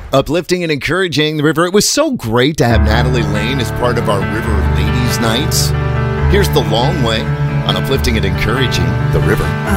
Uplifting and encouraging the river. It was so great to have Natalie Lane as part of our River Ladies Nights. Here's The Long Way on Uplifting and Encouraging the River.